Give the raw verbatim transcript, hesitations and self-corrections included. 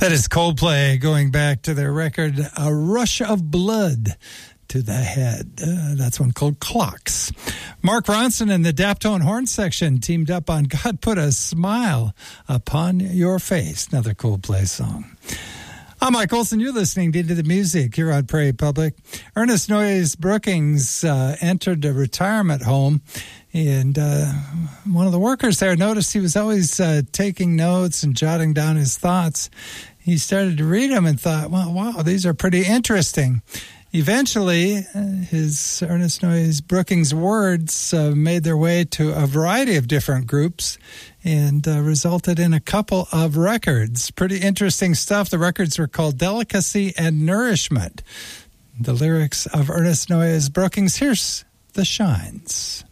That is Coldplay going back to their record, A Rush of Blood to the Head. Uh, that's one called Clocks. Mark Ronson and the Daptone Horn Section teamed up on God Put a Smile Upon Your Face, another Coldplay song. I'm Mike Olson. You're listening to Into the Music here on Prairie Public. Ernest Noyes Brookings uh, entered a retirement home, and uh, one of the workers there noticed he was always uh, taking notes and jotting down his thoughts. He started to read them and thought, well, wow, these are pretty interesting. Eventually, uh, his Ernest Noyes Brookings words uh, made their way to a variety of different groups and uh, resulted in a couple of records. Pretty interesting stuff. The records were called Delicacy and Nourishment. The lyrics of Ernest Noyes Brookings. Here's The Shines.